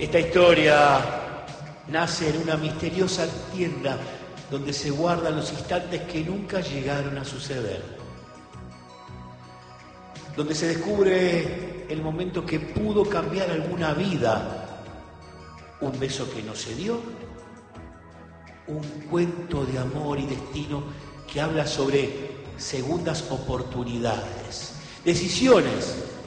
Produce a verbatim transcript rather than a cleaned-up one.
Esta historia nace en una misteriosa tienda donde se guardan los instantes que nunca llegaron a suceder. Donde se descubre el momento que pudo cambiar alguna vida. Un beso que no se dio. Un cuento de amor y destino que habla sobre segundas oportunidades. Decisiones